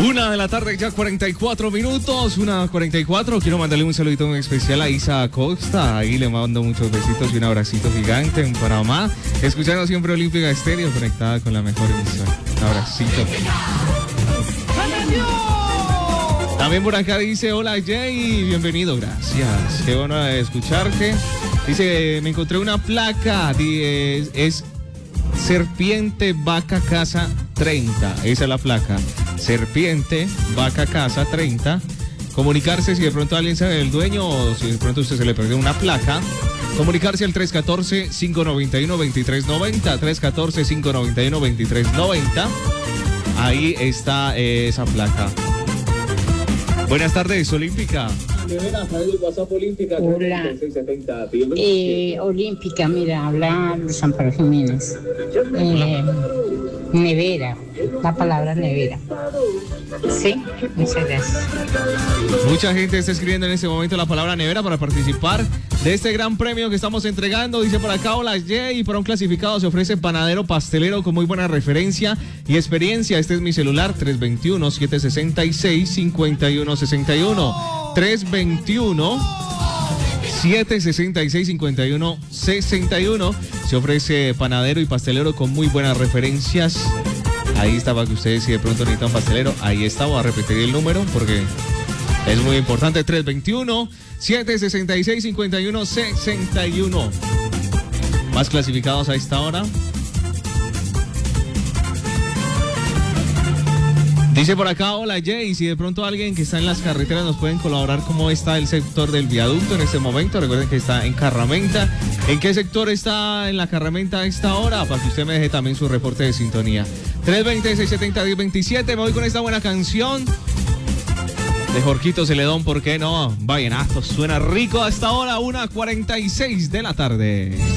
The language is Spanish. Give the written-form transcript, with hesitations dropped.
1:00 ya 44 minutos, 1:44. Quiero mandarle un saludito muy especial a Isa Acosta. Ahí le mando muchos besitos y un abracito gigante en Panamá. Escuchando siempre Olímpica Estéreo, conectada con la mejor emisora. Un abracito. También por acá dice, hola Jay, bienvenido, gracias. Qué bueno escucharte. Dice, me encontré una placa, es Serpiente Vaca Casa 30. Esa es la placa. Serpiente Vaca Casa 30. Comunicarse si de pronto alguien sabe el dueño o si de pronto usted se le perdió una placa. Comunicarse al 314-591-2390. 314-591-2390. Ahí está esa placa. Buenas tardes, Olímpica. Hola. Olímpica, mira, habla Luz Amparo Jiménez. Nevera, la palabra nevera. Sí, muchas gracias. Mucha gente está escribiendo en este momento la palabra nevera para participar de este gran premio que estamos entregando. Dice por acá, hola Jay, para un clasificado se ofrece panadero pastelero con muy buena referencia y experiencia. Este es mi celular, 321-766-5161. 321-766-5161. Se ofrece panadero y pastelero con muy buenas referencias. Ahí está para que ustedes, si de pronto necesitan pastelero, ahí está. Voy a repetir el número porque es muy importante. 321-766-5161. Más clasificados a esta hora. Dice por acá, hola Jay, si de pronto alguien que está en las carreteras nos pueden colaborar cómo está el sector del viaducto en este momento. Recuerden que está en Carramenta. ¿En qué sector está en la Carramenta a esta hora? Para que usted me deje también su reporte de sintonía. 320-670-1027. Me voy con esta buena canción de Jorquito Celedón, ¿por qué no? Vallenato, suena rico hasta ahora, 1:46 de la tarde.